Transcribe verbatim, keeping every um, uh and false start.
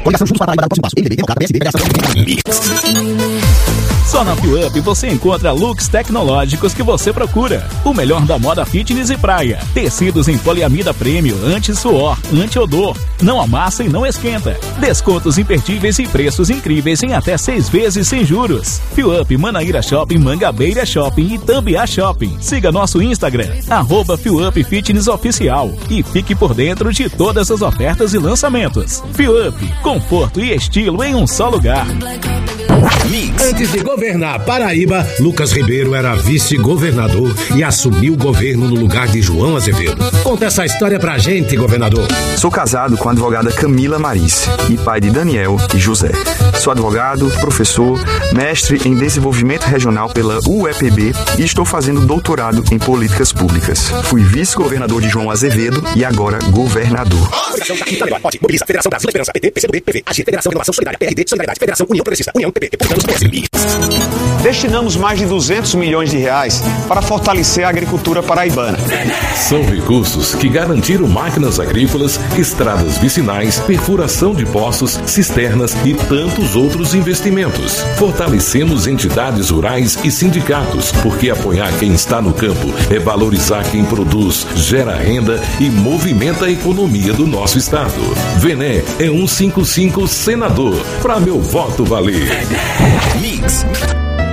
Coligação Juntos para Paraíba, próximo passo. M D B, Democrata, P S D, Federação. Só na FIUP você encontra looks tecnológicos que você procura. O melhor da moda fitness e praia. Tecidos em poliamida premium, anti-suor, anti-odor. Não amassa e não esquenta. Descontos imperdíveis e preços incríveis em até seis vezes sem juros. FIUP, Manaíra Shopping, Mangabeira Shopping e Tambiá Shopping. Siga nosso Instagram, arroba FIUP Fitness Oficial. E fique por dentro de todas as ofertas e lançamentos. FIUP, conforto e estilo em um só lugar. Antes de governar Paraíba, Lucas Ribeiro era vice-governador e assumiu o governo no lugar de João Azevedo. Conta essa história pra gente, governador. Sou casado com a advogada Camila Marice e pai de Daniel e José. Sou advogado, professor, mestre em desenvolvimento regional pela U E P B e estou fazendo doutorado em políticas públicas. Fui vice-governador de João Azevedo e agora governador. Mobiliza, Federação Brasil da Esperança, P T, P C do B, P V, A G, Federação Inovação Solidária, P R D, Solidariedade, Federação União Progressista, União, P P, Republicanos, P S B. Destinamos mais de duzentos milhões de reais para fortalecer a agricultura paraibana. São recursos que garantiram máquinas agrícolas, estradas vicinais, perfuração de poços, cisternas e tantos outros investimentos. Fortalecemos entidades rurais e sindicatos, porque apoiar quem está no campo é valorizar quem produz, gera renda e movimenta a economia do nosso estado. Vené é cento e cinquenta e cinco senador, para meu voto valer. Mix.